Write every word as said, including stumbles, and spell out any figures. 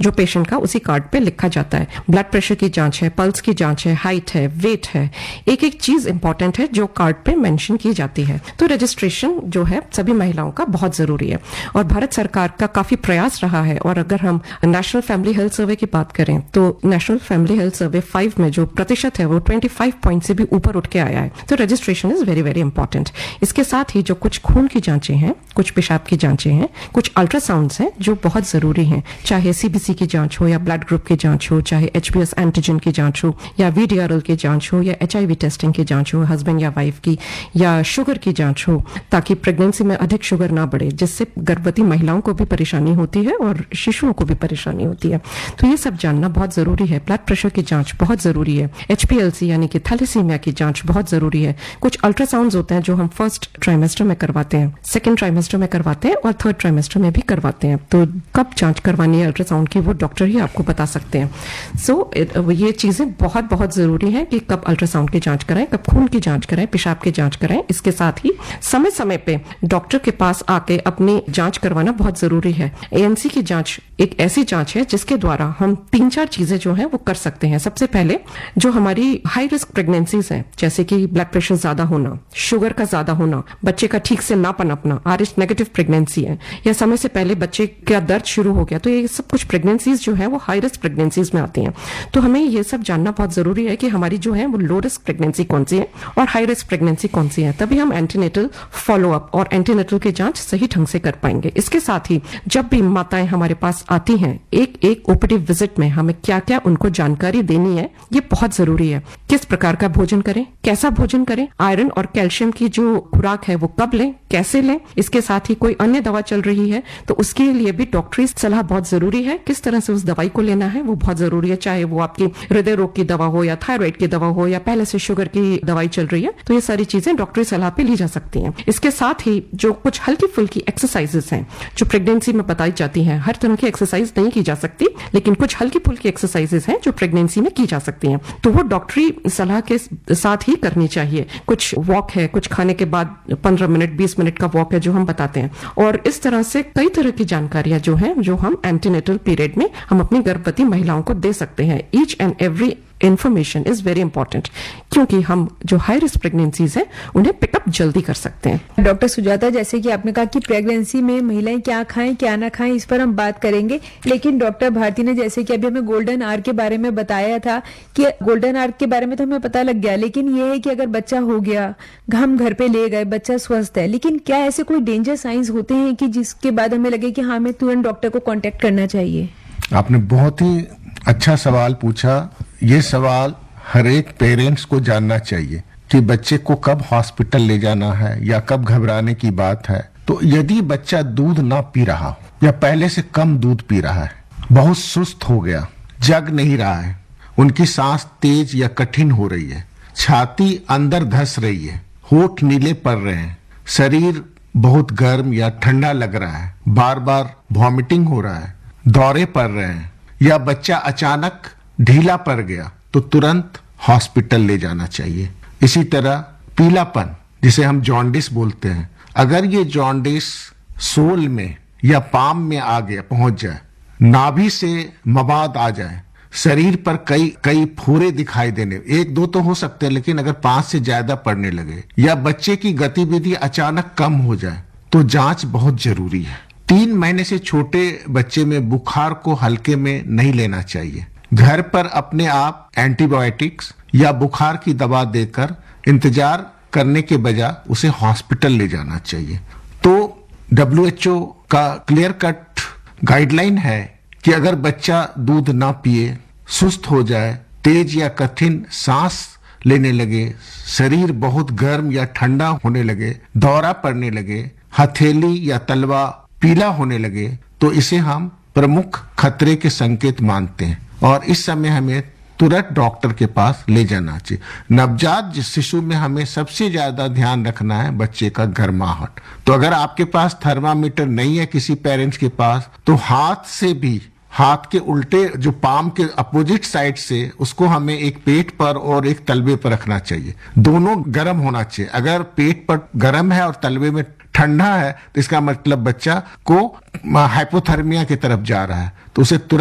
जो पेशेंट का उसी कार्ड पे लिखा जाता है। ब्लड प्रेशर की जांच है, पल्स की जांच है, हाइट है, वेट है, एक एक चीज इंपॉर्टेंट है जो कार्ड पे मेंशन की जाती है। तो रजिस्ट्रेशन जो है सभी महिलाओं का बहुत जरूरी है और भारत सरकार का काफी प्रयास रहा है। और अगर हम नेशनल फैमिली हेल्थ सर्वे की बात करें तो national family health survey five में जो प्रतिशत है वो ट्वेंटी फाइव पॉइंट से भी ऊपर उठ के आया है। तो registration is very very important. इसके साथ ही जो कुछ खून की जांचें हैं, कुछ पेशाब की जांचें हैं, कुछ अल्ट्रासाउंड्स हैं जो बहुत जरूरी हैं, चाहे सीबीसी की जांच हो या ब्लड ग्रुप की जांच हो, चाहे एचबीएस एंटीजन की जांच हो या वीडीआरएल की जांच हो या एचआईवी टेस्टिंग की जांच हो हस्बैंड या वाइफ की, या शुगर की जांच हो, ताकि प्रेगनेंसी में अधिक शुगर ना बढ़े, जिससे गर्भवती महिलाओं को भी परेशानी होती है और शिशुओं को भी परेशानी होती है। तो ये सब जानना बहुत जरूरी है। ब्लड प्रेशर की जांच बहुत जरूरी है। एचपीएलसी यानी कि थैलेसीमिया की जांच बहुत जरूरी है। कुछ अल्ट्रासाउंड्स होते हैं जो हम फर्स्ट ट्राइमेस्टर में करवाते हैं, सेकेंड ट्राइमेस्टर में करवाते हैं और थर्ड ट्राइमेस्टर में भी करवाते हैं। तो कब जांच करवानी है अल्ट्रासाउंड की वो डॉक्टर ही आपको बता सकते हैं। सो so, ये चीजें बहुत बहुत जरूरी है कि कब अल्ट्रासाउंड की जांच कराएं, कब खून की जांच कराएं, पेशाब की जांच कराएं। इसके साथ ही समय समय पे डॉक्टर के पास आके अपनी जांच करवाना बहुत जरूरी है। एएनसी की जांच एक ऐसी जांच है जिसके द्वारा हम तीन चार चीजें जो है वो कर सकते हैं। सबसे पहले जो हमारी हाई रिस्क प्रेगनेंसीज हैं, जैसे कि ब्लड प्रेशर ज्यादा होना, शुगर का ज्यादा होना, बच्चे का ठीक से ना पनपना, आरएच नेगेटिव प्रेगनेंसी है, या समय से पहले बच्चे का दर्द शुरू हो गया, तो ये सब कुछ प्रेगनेंसीज जो है वो हाई रिस्क प्रेगनेंसीज में आती हैं। तो हमें ये सब जानना बहुत जरूरी है कि हमारी जो है वो लो रिस्क प्रेगनेंसी कौन सी है और हाई रिस्क प्रेगनेंसी कौन सी है। तभी हम एंटीनेटल फॉलोअप और एंटीनेटल की जांच सही ढंग से कर पाएंगे। इसके साथ ही जब भी माताएं हमारे पास आती हैं, एक एक ओपीडी विजिट में हमें क्या क्या उनको जानकारी देनी है ये बहुत जरूरी है। किस प्रकार का भोजन करें, कैसा भोजन करें, आयरन और कैल्शियम की जो खुराक है वो कब लें, कैसे लें। इसके साथ ही कोई अन्य दवा चल रही है तो उसके लिए भी डॉक्टरी सलाह बहुत जरूरी है। किस तरह से उस दवाई को लेना है वो बहुत जरूरी है, चाहे वो आपकी हृदय रोग की दवा हो या थायराइड की दवा हो या पहले से शुगर की दवाई चल रही है। तो ये सारी चीजें डॉक्टरी सलाह पे ली जा सकती हैं। इसके साथ ही जो कुछ हल्की फुल्की एक्सरसाइजेस हैं जो प्रेगनेंसी में बताई जाती हैं, हर तरह की एक्सरसाइज नहीं की जा सकती, लेकिन कुछ हल्की फुल्की एक्सरसाइजेस हैं जो प्रेगनेंसी में की जा सकती हैं, तो वो डॉक्टरी सलाह के साथ ही करनी चाहिए। कुछ वॉक है, कुछ खाने के बाद पंद्रह मिनट बीस मिनट का वॉक है जो हम बताते हैं। और इस तरह से कई तरह की जानकारियां जो हैं जो हम एंटीनेटल पीरियड में हम अपनी गर्भवती महिलाओं को दे सकते हैं। Each and every information is very important, क्योंकि हम जो हाई रिस्क प्रेगनेंसीज हैं उन्हें पिकअप जल्दी कर सकते हैं। डॉक्टर सुजाता, जैसे कि आपने कहा कि प्रेगनेंसी में महिलाएं क्या खाएं क्या ना खाएं, इस पर हम बात करेंगे, लेकिन डॉक्टर भारती ने जैसे कि अभी हमें गोल्डन आवर के बारे में बताया था कि गोल्डन आवर के बारे में तो हमें पता लग गया, लेकिन ये है कि अगर बच्चा हो गया, हम घर पे ले गए, बच्चा स्वस्थ है, लेकिन क्या ऐसे कोई डेंजर साइंस होते हैं कि जिसके बाद हमें लगे कि हाँ हमें तुरंत डॉक्टर को कॉन्टेक्ट करना चाहिए? आपने बहुत ही अच्छा सवाल पूछा। ये सवाल हर एक पेरेंट्स को जानना चाहिए कि बच्चे को कब हॉस्पिटल ले जाना है या कब घबराने की बात है। तो यदि बच्चा दूध ना पी रहा हो या पहले से कम दूध पी रहा है, बहुत सुस्त हो गया, जग नहीं रहा है, उनकी सांस तेज या कठिन हो रही है, छाती अंदर धस रही है, होठ नीले पड़ रहे हैं, शरीर बहुत गर्म या ठंडा लग रहा है, बार बार वॉमिटिंग हो रहा है, दौरे पड़ रहे हैं, या बच्चा अचानक ढीला पड़ गया, तो तुरंत हॉस्पिटल ले जाना चाहिए। इसी तरह पीलापन, जिसे हम जॉन्डिस बोलते हैं, अगर ये जॉन्डिस सोल में या पाम में आ गया पहुंच जाए, नाभि से मवाद आ जाए, शरीर पर कई कई फुरे दिखाई देने, एक दो तो हो सकते हैं, लेकिन अगर पांच से ज्यादा पड़ने लगे, या बच्चे की गतिविधि अचानक कम हो जाए, तो जांच बहुत जरूरी है। तीन महीने से छोटे बच्चे में बुखार को हल्के में नहीं लेना चाहिए। घर पर अपने आप एंटीबायोटिक्स या बुखार की दवा देकर इंतजार करने के बजाय उसे हॉस्पिटल ले जाना चाहिए। तो डब्ल्यू एच ओ का क्लियर कट गाइडलाइन है कि अगर बच्चा दूध ना पिए, सुस्त हो जाए, तेज या कठिन सांस लेने लगे, शरीर बहुत गर्म या ठंडा होने लगे, दौरा पड़ने लगे, हथेली या तलवा पीला होने लगे, तो इसे हम प्रमुख खतरे के संकेत मानते हैं और इस समय हमें तुरंत डॉक्टर के पास ले जाना चाहिए। नवजात शिशु में हमें सबसे ज्यादा ध्यान रखना है बच्चे का गर्माहट। तो अगर आपके पास थर्मामीटर नहीं है किसी पेरेंट्स के पास, तो हाथ से भी, हाथ के उल्टे जो पाम के अपोजिट साइड से, उसको हमें एक पेट पर और एक तलवे पर रखना चाहिए। दोनों गर्म होना चाहिए। अगर पेट पर गर्म है और तलवे में ठंडा है तो इसका मतलब बच्चा को हाइपोथर्मिया की तरफ जा रहा है, तो उसे तुरंत